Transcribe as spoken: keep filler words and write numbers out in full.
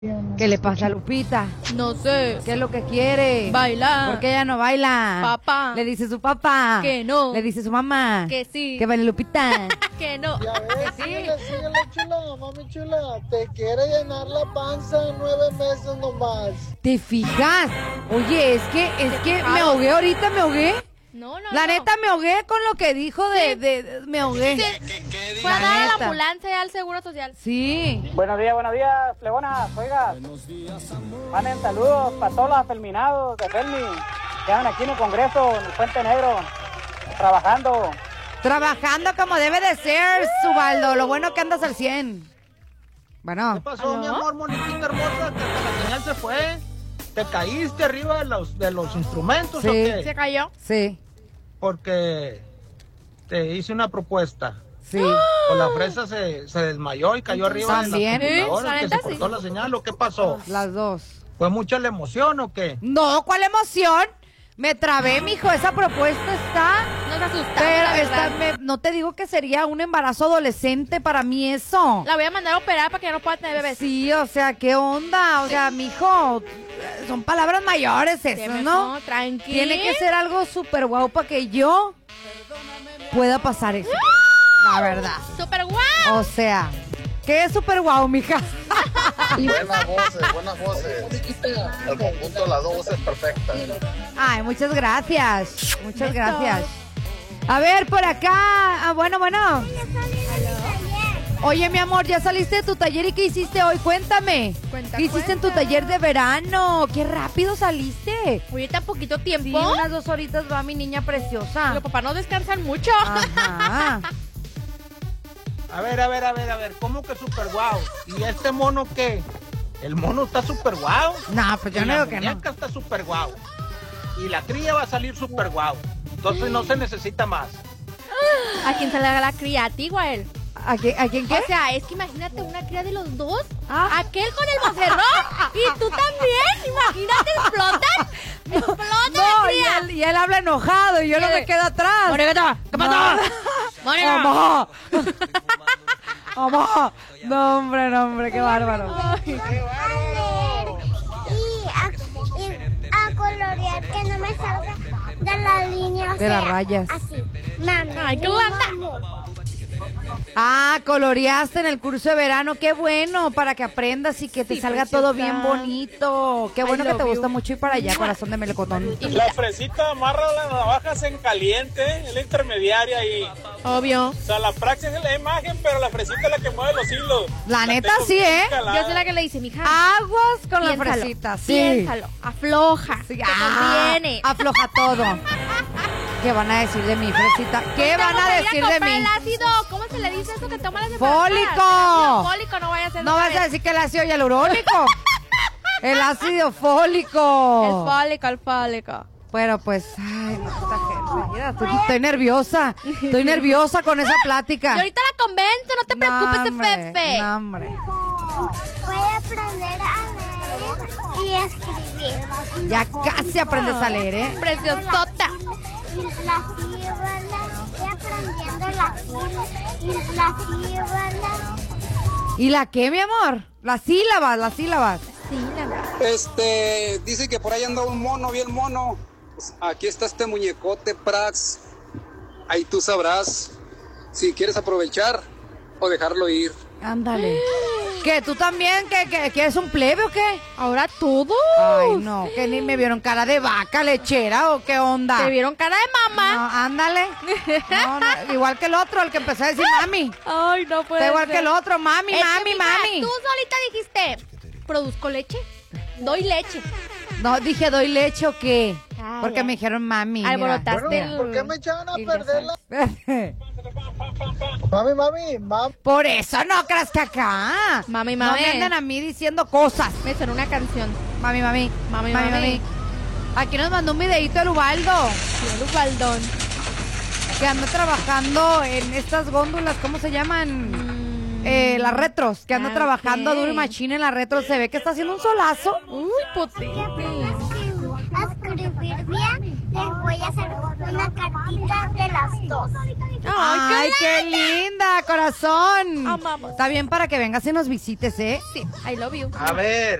¿Qué le pasa a Lupita? No sé. ¿Qué es lo que quiere? Bailar. ¿Por qué ella no baila? Papá. Le dice su papá. Que no. Le dice su mamá. Que sí. Que baile Lupita. Que no. Ya ves, Sí. síguele, síguele, chula, mami chula. Te quiere llenar la panza en nueve meses nomás. ¿Te fijas? Oye, es que, es que me ahogué ahorita, me ahogué. No, no, La no. neta me ahogué con lo que dijo de, de, de- me ahogué. Sí. Fue a La dar a la neta. ambulancia y al seguro social. Sí. Buenos días, buenos días, plebonas, oiga. Manden saludos para todos los afeminados de Felmi que andan aquí en el Congreso, en el Puente Negro, trabajando. Trabajando como debe de ser, Subaldo. Lo bueno que andas al cien. Bueno. ¿Qué pasó, ¿Aló? mi amor, monitita hermosa? Que hasta la señal se fue. ¿Te caíste arriba de los, de los instrumentos Sí. o Se qué? cayó. Sí, Porque te hice una propuesta. sí. Pues la fresa se, se desmayó y cayó arriba También. de Sí, la computadora, la que neta se sí. cortó la señal. ¿O qué pasó? Las dos. ¿Fue mucha la emoción o qué? No, ¿cuál emoción? Me trabé, mijo. Esa propuesta está. Nos asustamos, Pero la está, verdad. me- no te digo que sería un embarazo adolescente para mí eso. La voy a mandar a operar para que ya no pueda tener bebés. Sí, o sea, ¿qué onda? O sea, mijo, son palabras mayores Sí, esas, mejor, ¿no? Tranquilo. Tiene que ser algo súper guau para que yo pueda pasar eso. La verdad. Super guau. O sea, ¿qué es súper guau, mija? Buenas voces, buenas voces. El conjunto de las dos voces perfectas. Ay, muchas gracias. Muchas gracias. A ver, por acá. Ah, bueno, bueno. Oye, mi amor, ¿ya saliste de tu taller y qué hiciste hoy? Cuéntame. Cuenta, ¿Qué hiciste en tu cuenta. taller de verano? ¡Qué rápido saliste! Ahorita poquito tiempo. Sí, unas dos horitas va mi niña preciosa. Los papás no descansan mucho. Ajá. A ver, a ver, a ver, a ver. ¿Cómo que super guau? ¿Y este mono qué? El mono está super guau. No, pues yo Y no la digo que no. muñeca está super guau. Y la cría va a salir super guau. Entonces no se necesita más. ¿A quién se le haga la cría? ¿A ti o a él? ¿A quién, a quién qué? O sea, es que imagínate una cría de los dos. Ah. Aquel con el vocerrón y tú también. Imagínate, explotan. Explotan No, la y cría. él, y él habla enojado y yo no ¿Qué? me quedo atrás. Moregueta, ¿qué pasó? Morega. ¡Mamá! ¡Mamá! No, hombre, no, hombre, qué bárbaro. y a, y a colorear que no me salga de la línea, o De las sea, rayas. así. Mami, Ay, qué mi guapa. mamá. Ah, coloreaste en el curso de verano, qué bueno, para que aprendas y que te Sí, salga preciosa. todo bien bonito. Qué I bueno que te love gusta you. mucho ir para allá, corazón de melocotón. La fresita amarra las navajas en caliente, es la intermediaria ahí. Obvio. O sea, la praxis es la imagen, pero la fresita es la que mueve los hilos. La neta tengo sí, bien ¿eh? calada. Yo soy la que le dice, mija. Aguas con la piénsalo, fresita, sí. Piénsalo, afloja. Sí, te ah, conviene. afloja todo. ¿Qué van a decir de mi fresita? ¿Qué van a decir de mí? El ácido, ¿cómo se le dice eso que toma las Fólico. embarazadas? Fólico, no vaya a ser. No vas a decir que el ácido hialurónico. El ácido fólico. El fólico, el fólico. Bueno, pues, ay, no, esta gente, mira, estoy, estoy nerviosa. Estoy nerviosa con esa plática. Y ahorita la convence, no te preocupes, No, hombre, Fefe. no, hombre. Voy a aprender a leer y escribir. Ya casi aprendes a leer, ¿eh? Preciosota. Y la sílaba, estoy aprendiendo la sílaba. Y la sílaba. ¿Y la qué, mi amor? Las sílabas, las sílabas. Sí, la verdad. Este, dice que por ahí anda un mono, bien mono. Pues aquí está este muñecote, Prax. Ahí tú sabrás si quieres aprovechar o dejarlo ir. Ándale. ¿Qué, tú también? ¿Qué, qué, qué es un plebe o qué? Ahora todo. Ay, no, que ni me vieron cara de vaca lechera o qué onda. Te vieron cara de mamá. No, ándale. No, no, igual que el otro, el que empezó a decir mami. Ay, no puede Está igual ser. que el otro, mami, Es que, mami, mija, mami. Tú solita dijiste, produzco leche. Doy leche. No, dije, ¿doy leche o qué? Ay, Porque ay. me dijeron mami. mira. Alborotaste Bueno, el- ¿por qué me echaban a el perder la... desastre. Mami, mami, mami. Por eso no creas que acá. Mami, No mami. me andan a mí diciendo cosas. Me suena una canción. Mami, mami. Mami, mami. Aquí nos mandó un videito el Ubaldo, Cielo Baldón. que anda trabajando en estas góndolas, ¿cómo se llaman? Mm. Eh, las retros, que anda Ah, trabajando ok. duro y machín en las retros. Se ve que está haciendo un solazo. Uy, potente. A escribir bien les voy a hacer una cartita de las dos. ¡Ay, qué linda, corazón! Amamos. Está bien para que vengas y nos visites, ¿eh? Sí, I love you. A ver,